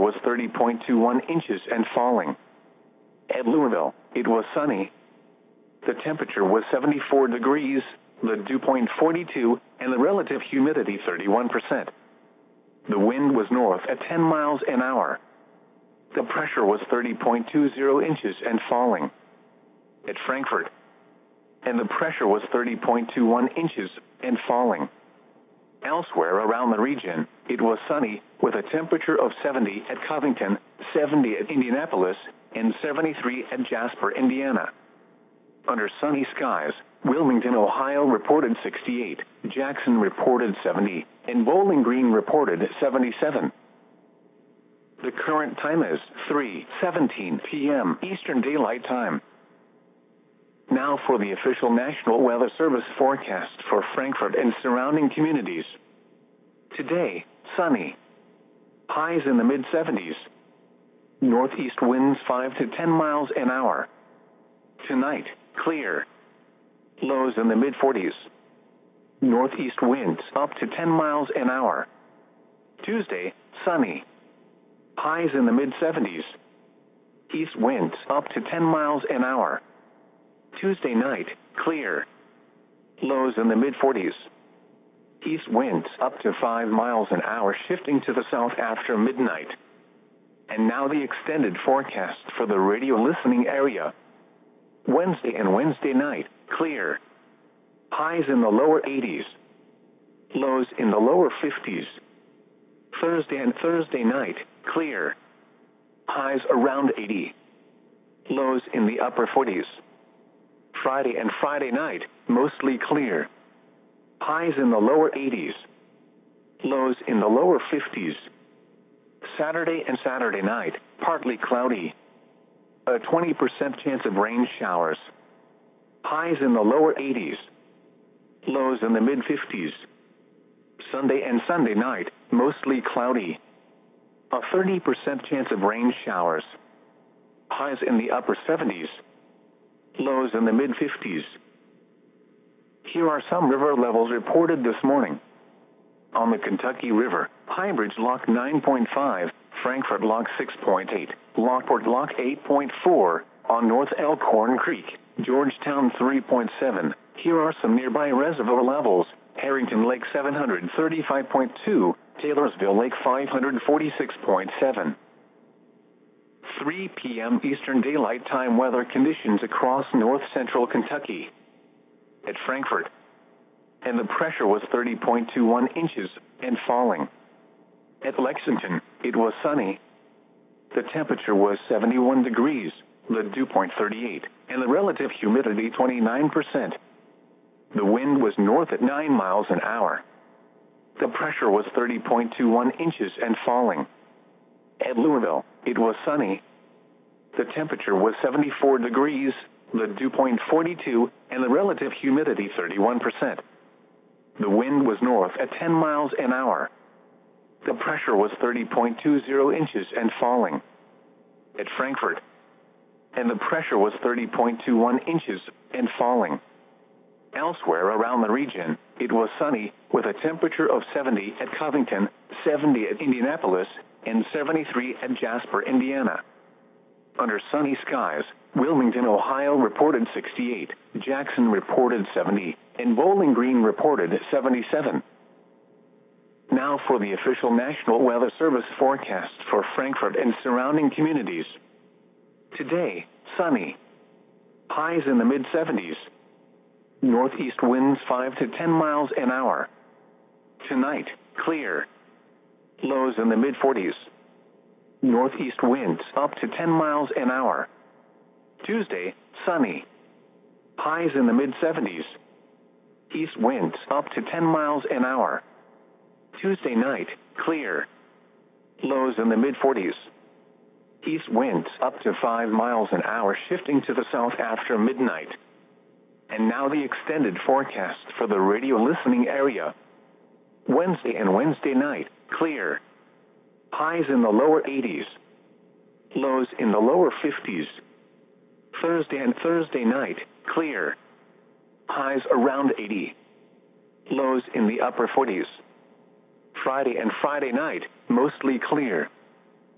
was 30.21 inches and falling. At Louisville, it was sunny. The temperature was 74 degrees, the dew point 42, and the relative humidity 31%. The wind was north at 10 miles an hour. The pressure was 30.20 inches and falling. At Frankfort, and the pressure was 30.21 inches and falling. Elsewhere around the region, it was sunny, with a temperature of 70 at Covington, 70 at Indianapolis, and 73 at Jasper, Indiana. Under sunny skies, Wilmington, Ohio reported 68, Jackson reported 70, and Bowling Green reported 77. The current time is 3:17 p.m. Eastern Daylight Time. Now for the official National Weather Service forecast for Frankfort and surrounding communities. Today, sunny. Highs in the mid-70s. Northeast winds 5 to 10 miles an hour. Tonight, clear. Lows in the mid-40s. Northeast winds up to 10 miles an hour. Tuesday, sunny. Highs in the mid-70s. East winds up to 10 miles an hour. Tuesday night, clear. Lows in the mid-40s. East winds up to 5 miles an hour, shifting to the south after midnight. And now the extended forecast for the radio listening area. Wednesday and Wednesday night, clear. Highs in the lower 80s. Lows in the lower 50s. Thursday and Thursday night, clear. Highs around 80. Lows in the upper 40s. Friday and Friday night, mostly clear. Highs in the lower 80s. Lows in the lower 50s. Saturday and Saturday night, partly cloudy. A 20% chance of rain showers. Highs in the lower 80s. Lows in the mid-50s. Sunday and Sunday night, mostly cloudy. A 30% chance of rain showers. Highs in the upper 70s. Lows in the mid-50s. Here are some river levels reported this morning. On the Kentucky River, Highbridge Lock 9.5, Frankfort Lock 6.8, Lockport Lock 8.4, on North Elkhorn Creek, Georgetown 3.7. Here are some nearby reservoir levels. Harrington Lake 735.2, Taylorsville Lake 546.7. 3 p.m. Eastern Daylight Time weather conditions across north-central Kentucky. At Frankfort, and the pressure was 30.21 inches and falling. At Lexington, it was sunny. The temperature was 71 degrees, the dew point 38, and the relative humidity 29%. The wind was north at 9 miles an hour. The pressure was 30.21 inches and falling. At Louisville, it was sunny. The temperature was 74 degrees, the dew point 42, and the relative humidity 31%. The wind was north at 10 miles an hour. The pressure was 30.20 inches and falling. At Frankfort, and the pressure was 30.21 inches and falling. Elsewhere around the region, it was sunny, with a temperature of 70 at Covington, 70 at Indianapolis, and 73 at Jasper, Indiana. Under sunny skies, Wilmington, Ohio reported 68, Jackson reported 70, and Bowling Green reported 77. Now for the official National Weather Service forecast for Frankfort and surrounding communities. Today, sunny. Highs in the mid-70s. Northeast winds 5 to 10 miles an hour. Tonight, clear. Lows in the mid-40s. Northeast winds up to 10 miles an hour. Tuesday, sunny. Highs in the mid-70s. East winds up to 10 miles an hour. Tuesday night, clear. Lows in the mid-40s. East winds up to 5 miles an hour, shifting to the south after midnight. And now the extended forecast for the radio listening area. Wednesday and Wednesday night, clear. Highs in the lower 80s. Lows in the lower 50s. Thursday and Thursday night, clear. Highs around 80. Lows in the upper 40s. Friday and Friday night, mostly clear.